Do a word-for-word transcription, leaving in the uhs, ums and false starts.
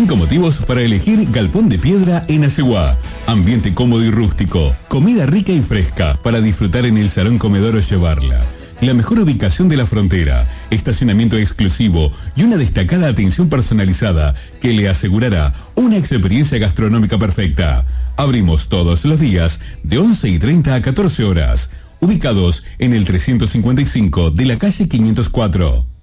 Cinco motivos para elegir Galpón de Piedra en Asegua. Ambiente cómodo y rústico. Comida rica y fresca para disfrutar en el salón comedor o llevarla. La mejor ubicación de la frontera, estacionamiento exclusivo y una destacada atención personalizada que le asegurará una experiencia gastronómica perfecta. Abrimos todos los días de once y treinta a catorce horas. Ubicados en el trescientos cincuenta y cinco de la calle quinientos cuatro.